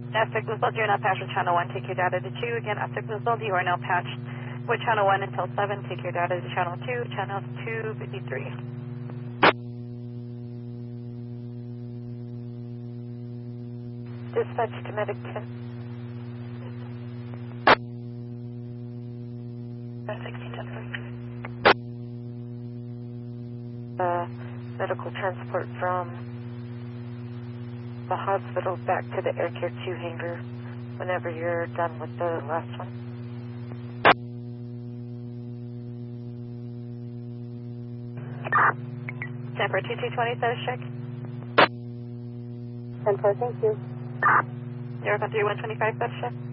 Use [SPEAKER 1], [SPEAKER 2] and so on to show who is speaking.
[SPEAKER 1] Aztec Luzon, you're now patched with channel 1, take your data to 2. Again, Aztec Luzon, you are now patched with channel 1 until 7, take your data to channel 2, channel 253. Dispatch to Medic 10. 1610. Medical transport from the hospital back to the Air Care 2 hangar whenever you're done with the last one. Temper 2220 status check.
[SPEAKER 2] 10-4, thank you.
[SPEAKER 1] 03125 status check.